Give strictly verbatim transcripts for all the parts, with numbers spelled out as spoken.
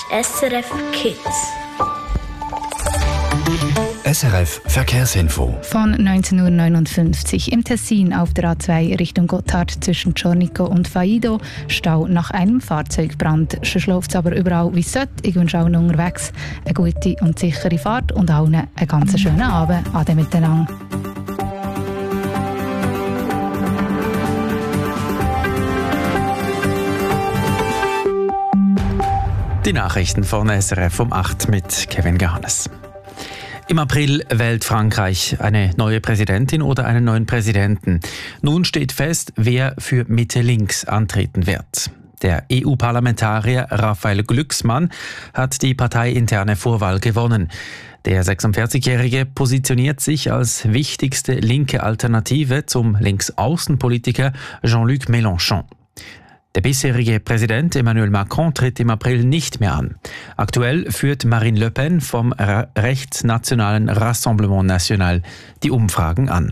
S R F Kids. S R F Verkehrsinfo. Von neunzehn Uhr neunundfünfzig im Tessin auf der A zwei Richtung Gotthard zwischen Ciornico und Faido. Stau nach einem Fahrzeugbrand. Schon läuft es aber überall wie es sollte. Ich wünsche allen unterwegs eine gute und sichere Fahrt und allen einen ganz schönen Abend. Ade miteinander. Die Nachrichten von S R F um acht mit Kevin Gahannes. Im April wählt Frankreich eine neue Präsidentin oder einen neuen Präsidenten. Nun steht fest, wer für Mitte-Links antreten wird. Der E U-Parlamentarier Raphael Glucksmann hat die parteiinterne Vorwahl gewonnen. Der sechsundvierzigjährige positioniert sich als wichtigste linke Alternative zum Linksaußenpolitiker Jean-Luc Mélenchon. Der bisherige Präsident Emmanuel Macron tritt im April nicht mehr an. Aktuell führt Marine Le Pen vom rechtsnationalen Rassemblement National die Umfragen an.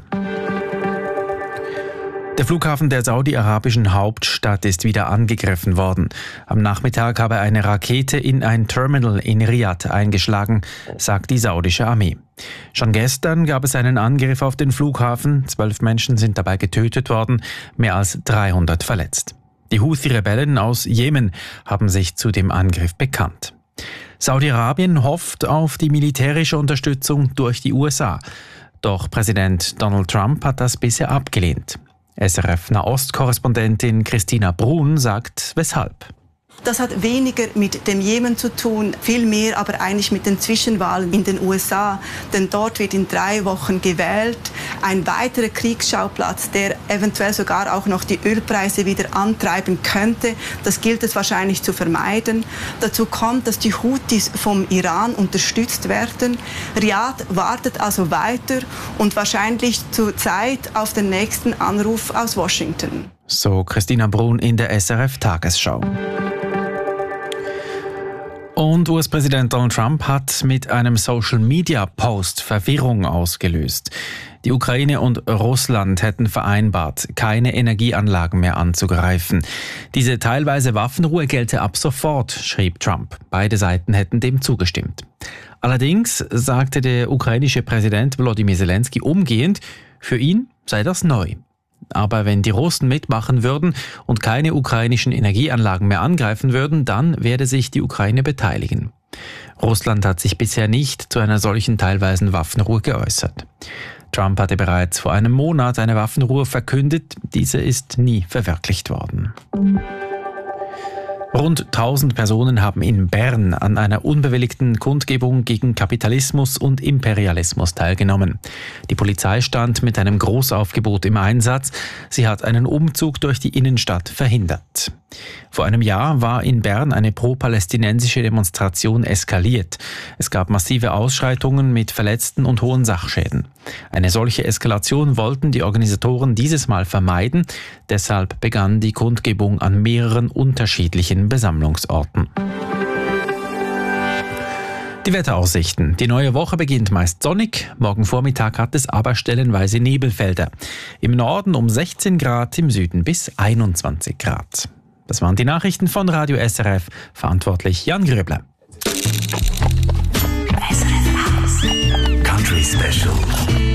Der Flughafen der saudi-arabischen Hauptstadt ist wieder angegriffen worden. Am Nachmittag habe eine Rakete in ein Terminal in Riyadh eingeschlagen, sagt die saudische Armee. Schon gestern gab es einen Angriff auf den Flughafen. Zwölf Menschen sind dabei getötet worden, mehr als dreihundert verletzt. Die Houthi-Rebellen aus Jemen haben sich zu dem Angriff bekannt. Saudi-Arabien hofft auf die militärische Unterstützung durch die U S A. Doch Präsident Donald Trump hat das bisher abgelehnt. S R F-Nahost-Korrespondentin Christina Brun sagt, weshalb. Das hat weniger mit dem Jemen zu tun, viel mehr aber eigentlich mit den Zwischenwahlen in den U S A. Denn dort wird in drei Wochen gewählt. Ein weiterer Kriegsschauplatz, der eventuell sogar auch noch die Ölpreise wieder antreiben könnte. Das gilt es wahrscheinlich zu vermeiden. Dazu kommt, dass die Houthis vom Iran unterstützt werden. Riyadh wartet also weiter und wahrscheinlich zur Zeit auf den nächsten Anruf aus Washington. So Christina Brun in der S R F-Tagesschau. Und U S-Präsident Donald Trump hat mit einem Social-Media-Post Verwirrung ausgelöst. Die Ukraine und Russland hätten vereinbart, keine Energieanlagen mehr anzugreifen. Diese teilweise Waffenruhe gelte ab sofort, schrieb Trump. Beide Seiten hätten dem zugestimmt. Allerdings sagte der ukrainische Präsident Volodymyr Zelensky umgehend, für ihn sei das neu. Aber wenn die Russen mitmachen würden und keine ukrainischen Energieanlagen mehr angreifen würden, dann werde sich die Ukraine beteiligen. Russland hat sich bisher nicht zu einer solchen teilweisen Waffenruhe geäußert. Trump hatte bereits vor einem Monat eine Waffenruhe verkündet, diese ist nie verwirklicht worden. Rund tausend Personen haben in Bern an einer unbewilligten Kundgebung gegen Kapitalismus und Imperialismus teilgenommen. Die Polizei stand mit einem Großaufgebot im Einsatz. Sie hat einen Umzug durch die Innenstadt verhindert. Vor einem Jahr war in Bern eine pro-palästinensische Demonstration eskaliert. Es gab massive Ausschreitungen mit Verletzten und hohen Sachschäden. Eine solche Eskalation wollten die Organisatoren dieses Mal vermeiden. Deshalb begann die Kundgebung an mehreren unterschiedlichen Besammlungsorten. Die Wetteraussichten. Die neue Woche beginnt meist sonnig. Morgen Vormittag hat es aber stellenweise Nebelfelder. Im Norden um sechzehn Grad, im Süden bis einundzwanzig Grad. Das waren die Nachrichten von Radio S R F. Verantwortlich Jan Gröbler. Country Special.